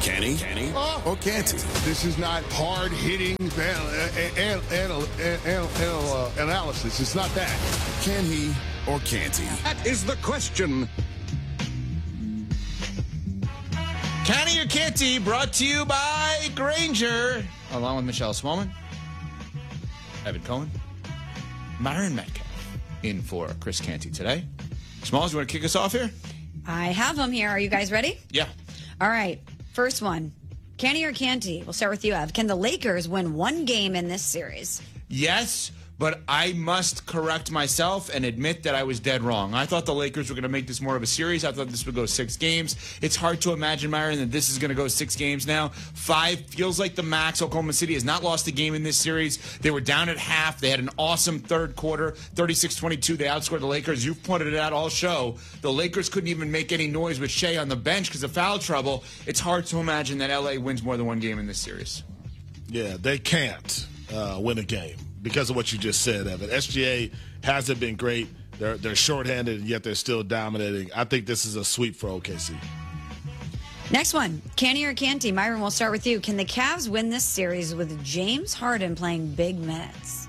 Can he? Or can't he? This is not hard-hitting analysis. It's not that. Can he or can't he? That is the question. Can he or can't he? Brought to you by Grainger. Along with Michelle Smallman, Evan Cohen, Myron Metcalf. In for Chris Canty today. Smalls, you want to kick us off here? I have them here. Are you guys ready? Yeah. All right. First one. Can he or can't he? We'll start with you, Ev. Can the Lakers win one game in this series? Yes, but I must correct myself and admit that I was dead wrong. I thought the Lakers were going to make this more of a series. I thought this would go 6 games. It's hard to imagine, Myron, that this is going to go 6 games now. 5 feels like the max. Oklahoma City has not lost a game in this series. They were down at half. They had an awesome third quarter, 36-22. They outscored the Lakers. You've pointed it out all show. The Lakers couldn't even make any noise with Shea on the bench because of foul trouble. It's hard to imagine that L.A. wins more than one game in this series. Yeah, they can't win a game because of what you just said, Evan. SGA hasn't been great. They're shorthanded, and yet they're still dominating. I think this is a sweep for OKC. Next one. Can he or can't he? Myron, we'll start with you. Can the Cavs win this series with James Harden playing big minutes?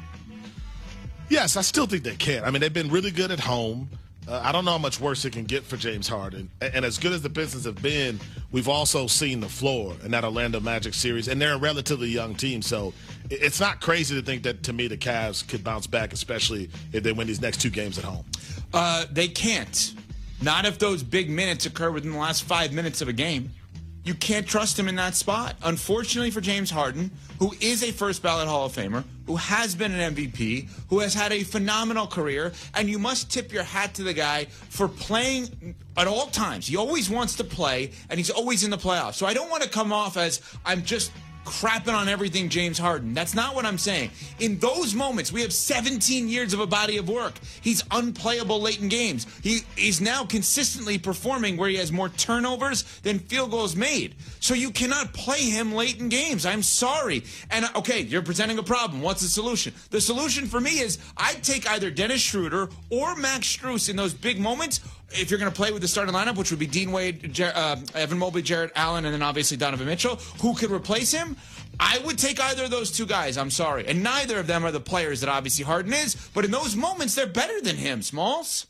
Yes, I still think they can. I mean, they've been really good at home. I don't know how much worse it can get for James Harden. And as good as the Pistons have been, we've also seen the floor in that Orlando Magic series, and they're a relatively young team. So it's not crazy to think that, to me, the Cavs could bounce back, especially if they win these next 2 games at home. They can't. Not if those big minutes occur within the last 5 minutes of a game. You can't trust him in that spot. Unfortunately for James Harden, who is a first-ballot Hall of Famer, who has been an MVP, who has had a phenomenal career, and you must tip your hat to the guy for playing at all times. He always wants to play, and he's always in the playoffs. So I don't want to come off as I'm just crapping on everything James Harden. That's not what I'm saying. In those moments, we have 17 years of a body of work. He's unplayable late in games. He is now consistently performing where he has more turnovers than field goals made. So you cannot play him late in games. I'm sorry. And, okay, you're presenting a problem. What's the solution? The solution for me is I'd take either Dennis Schroeder or Max Strus in those big moments if you're going to play with the starting lineup, which would be Dean Wade, Evan Mobley, Jarrett Allen, and then obviously Donovan Mitchell. Who could replace him? I would take either of those 2 guys. I'm sorry. And neither of them are the players that obviously Harden is. But in those moments, they're better than him, Smalls.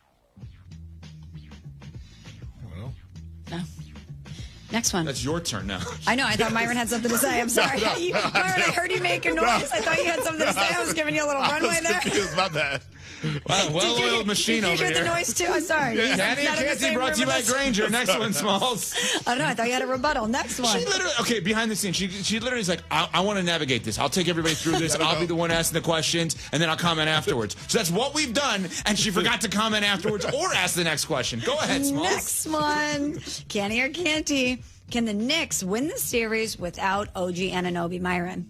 No. Next one. That's your turn now. I know. I thought Myron had something to say. I'm sorry. Myron, I heard you make a noise. I thought you had something to say. I was giving you a little runway there. It's my bad. Wow, well-oiled machine over here. Did you hear the noise, too? I'm sorry. Canty and Canty brought to you by Grainger. Next one, Smalls. I don't know. I thought you had a rebuttal. Next one. She literally, okay, behind the scenes, she literally is like, I want to navigate this. I'll take everybody through this. I'll be the one asking the questions, and then I'll comment afterwards. So that's what we've done, and she forgot to comment afterwards or ask the next question. Go ahead, Smalls. Next one. Canty or Canty? Can the Knicks win the series without OG Anunoby, Myron?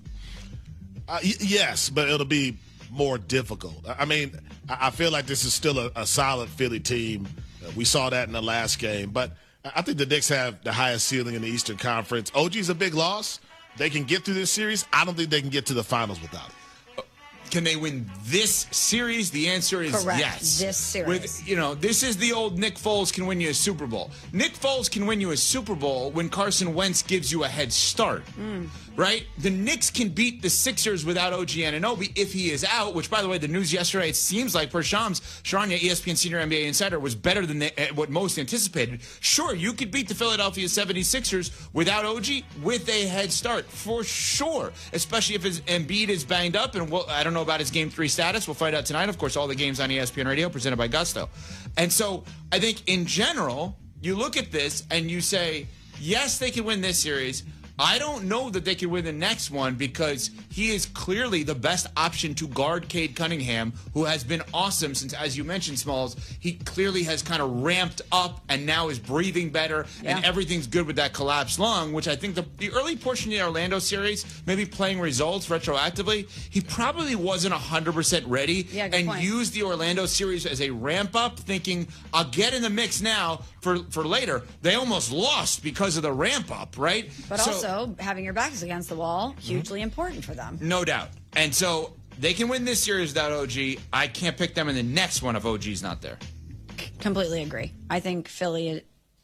Yes, but it'll be more difficult. I mean, I feel like this is still a solid Philly team. We saw that in the last game. But I think the Knicks have the highest ceiling in the Eastern Conference. OG's a big loss. They can get through this series. I don't think they can get to the finals without it. Can they win this series? The answer is Correct. yes. This series. This is the old Nick Foles can win you a Super Bowl. Nick Foles can win you a Super Bowl when Carson Wentz gives you a head start. Right? The Knicks can beat the Sixers without OG Anunoby if he is out, which, by the way, the news yesterday, it seems like per Shams Charania, ESPN senior NBA insider, was better than what most anticipated. Sure, you could beat the Philadelphia 76ers without OG with a head start, for sure, especially if his Embiid is banged up. And I don't know about his Game 3 status. We'll find out tonight. Of course, all the games on ESPN Radio presented by Gusto. And so I think in general, you look at this and you say, yes, they can win this series. I don't know that they can win the next one because he is clearly the best option to guard Cade Cunningham, who has been awesome since, as you mentioned, Smalls, he clearly has kind of ramped up and now is breathing better, and everything's good with that collapsed lung, which I think the early portion of the Orlando series, maybe playing results retroactively, he probably wasn't 100% ready and used the Orlando series as a ramp-up, thinking, I'll get in the mix now for later. They almost lost because of the ramp-up, right? But also, having your backs against the wall, hugely important for them. No doubt. And so they can win this series without OG. I can't pick them in the next one if OG's not there. Completely agree. I think Philly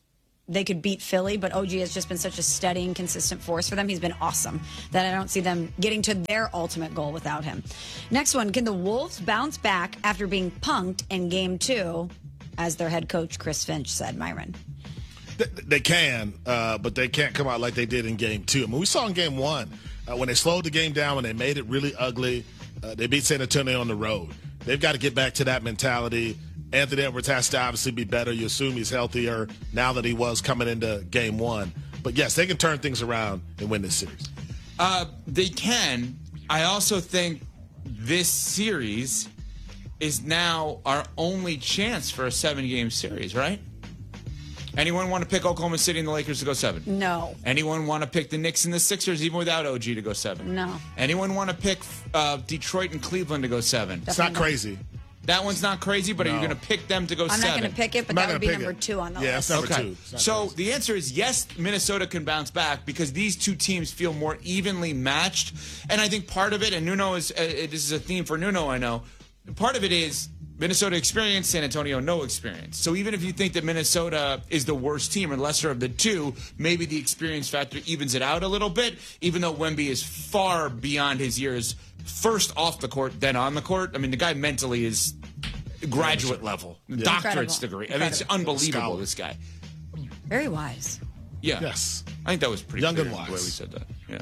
they could beat Philly, but OG has just been such a steady and consistent force for them. He's been awesome that I don't see them getting to their ultimate goal without him. Next one, can the Wolves bounce back after being punked in Game 2, as their head coach Chris Finch said, Myron? They can, but they can't come out like they did in Game 2. I mean, we saw in Game 1, when they slowed the game down, when they made it really ugly, they beat San Antonio on the road. They've got to get back to that mentality. Anthony Edwards has to obviously be better. You assume he's healthier now that he was coming into Game 1. But, yes, they can turn things around and win this series. They can. I also think this series is now our only chance for a 7-game series, right? Anyone want to pick Oklahoma City and the Lakers to go 7? No. Anyone want to pick the Knicks and the Sixers even without OG to go 7? No. Anyone want to pick Detroit and Cleveland to go 7? It's not crazy. That one's not crazy, but are you going to pick them to go 7? I'm not going to pick it, but that would be number 2 on the yeah, list. it's number 2. So the answer is yes, Minnesota can bounce back because these two teams feel more evenly matched. And I think part of it, and Nuno is, this is a theme for Nuno, I know, part of it is Minnesota experience, San Antonio no experience. So even if you think that Minnesota is the worst team or lesser of the two, maybe the experience factor evens it out a little bit, even though Wemby is far beyond his years, first off the court, then on the court. I mean, the guy mentally is graduate level, doctorate's degree. I mean, it's unbelievable, this guy. Very wise. Yeah. Yes. I think that was pretty Young clear and wise. the way we said that. Yeah.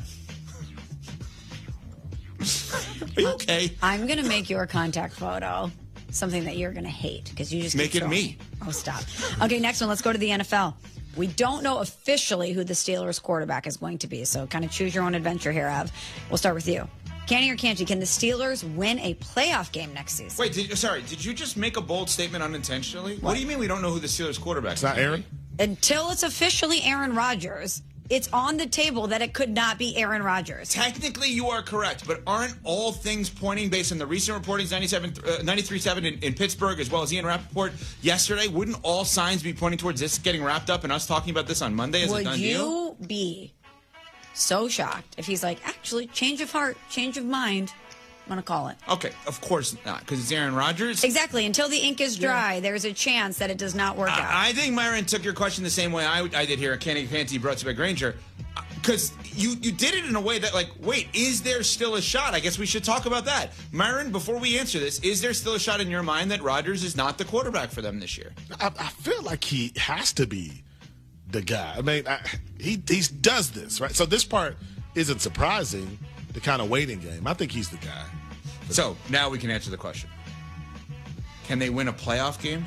Are you okay? I'm going to make your contact photo something that you're going to hate because you just Make keep it me. Oh, stop. Okay, next one. Let's go to the NFL. We don't know officially who the Steelers quarterback is going to be, so kind of choose your own adventure here, Ev. We'll start with you. Canty or Canty, can the Steelers win a playoff game next season? Wait, did you just make a bold statement unintentionally? What do you mean we don't know who the Steelers quarterback is? It's not Aaron? Until it's officially Aaron Rodgers, it's on the table that it could not be Aaron Rodgers. Technically, you are correct, but aren't all things pointing based on the recent reportings, 93.7 in Pittsburgh, as well as Ian Rappaport yesterday? Wouldn't all signs be pointing towards this getting wrapped up and us talking about this on Monday as a done deal? Would you be so shocked if he's like, actually, change of heart, change of mind, I'm going to call it? Okay, of course not, because it's Aaron Rodgers. Exactly. Until the ink is dry, there's a chance that it does not work out. I think Myron took your question the same way I did here at Canty brought to by Granger. Because you did it in a way that, like, wait, is there still a shot? I guess we should talk about that. Myron, before we answer this, is there still a shot in your mind that Rodgers is not the quarterback for them this year? I feel like he has to be the guy. I mean, he does this, right? So this part isn't surprising, the kind of waiting game. I think he's the guy. So now we can answer the question. Can they win a playoff game?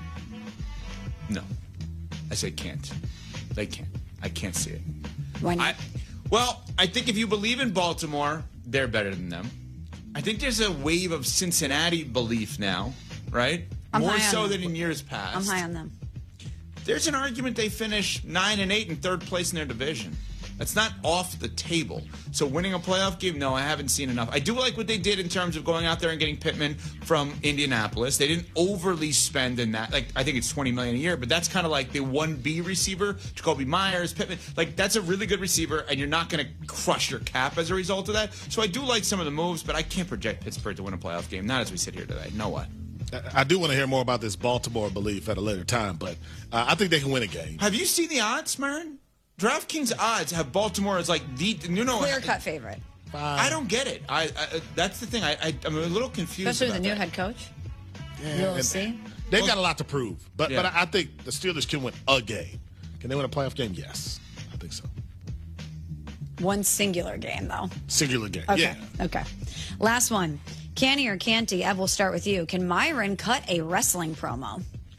No. I say can't. They can't. I can't see it. Why not? I think if you believe in Baltimore, they're better than them. I think there's a wave of Cincinnati belief now, right? More so than in years past. I'm high on them. There's an argument they finish 9-8 in third place in their division. That's not off the table. So winning a playoff game, no, I haven't seen enough. I do like what they did in terms of going out there and getting Pittman from Indianapolis. They didn't overly spend in that. Like, I think it's $20 million a year, but that's kind of like the 1B receiver, Jacoby Myers, Pittman. Like, that's a really good receiver, and you're not going to crush your cap as a result of that. So I do like some of the moves, but I can't project Pittsburgh to win a playoff game. Not as we sit here today. No way. I do want to hear more about this Baltimore belief at a later time, but I think they can win a game. Have you seen the odds, Myron? DraftKings odds have Baltimore as like the clear-cut favorite. I don't get it. I that's the thing. I'm a little confused. Especially about with the new that. head coach. Yeah, You'll see. They've got a lot to prove, but I think the Steelers can win a game. Can they win a playoff game? Yes, I think so. One singular game, though. Singular game. Okay. Yeah. Okay. Last one. Canty or Canty? Ev, we'll start with you. Can Myron cut a wrestling promo?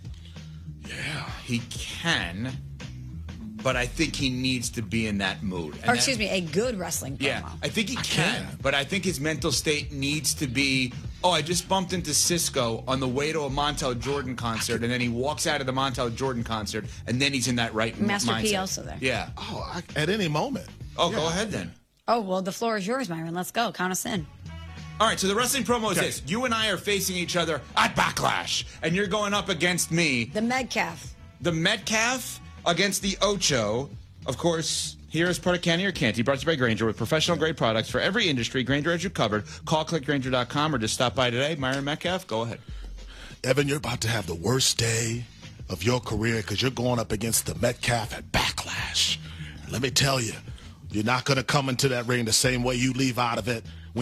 Yeah, he can. But I think he needs to be in that mood. Excuse me, a good wrestling promo. Yeah, I think he can, but I think his mental state needs to be, I just bumped into Cisco on the way to a Montel Jordan concert, and then he walks out of the Montel Jordan concert, and then he's in that right Master mindset. P also there. Yeah. At any moment. Go ahead then. Oh, well, the floor is yours, Myron. Let's go. Count us in. All right, so the wrestling promo is this. You and I are facing each other at Backlash, and you're going up against me. The Metcalf. The Metcalf against the Ocho. Of course, here is part of Canty or Canty, brought to you by Granger with professional-grade products for every industry. Granger has you covered. Call clickgranger.com or just stop by today. Myron Metcalf, go ahead. Evan, you're about to have the worst day of your career because you're going up against the Metcalf and Backlash. And let me tell you, you're not going to come into that ring the same way you leave out of it.